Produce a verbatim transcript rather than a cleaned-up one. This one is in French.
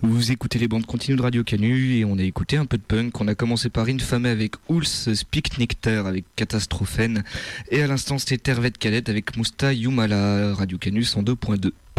Vous écoutez les bandes continues de Radio Canu et on a écouté un peu de punk. On a commencé par Infamé avec Ulls, Speak Nectar avec Catastrophène et à l'instant c'était Tervet Cadet avec Mousta Yumala, Radio Canu cent deux point deux.